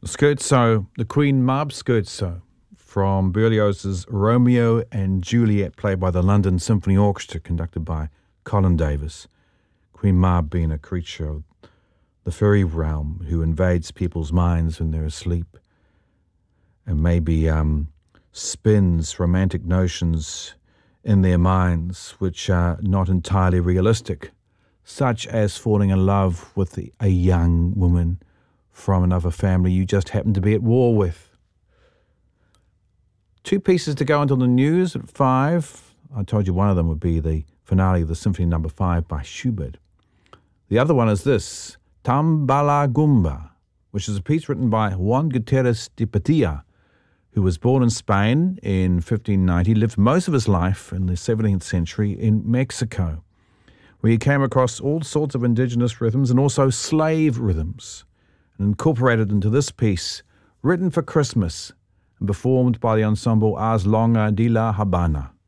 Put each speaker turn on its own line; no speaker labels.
Scherzo, the Queen Mab Scherzo from Berlioz's Romeo and Juliet, played by the London Symphony Orchestra, conducted by Colin Davis. Queen Mab being a creature of the fairy realm who invades people's minds when they're asleep and maybe spins romantic notions in their minds which are not entirely realistic, such as falling in love with a young woman from another family you just happen to be at war with. Two pieces to go until the news at 5. I told you one of them would be the finale of the Symphony No. 5 by Schubert. The other one is this, Tambala Gumba, which is a piece written by Juan Gutierrez de Padilla, who was born in Spain in 1590, lived most of his life in the 17th century in Mexico, where he came across all sorts of indigenous rhythms and also slave rhythms, and incorporated into this piece, written for Christmas and performed by the ensemble Ars Longa de la Habana.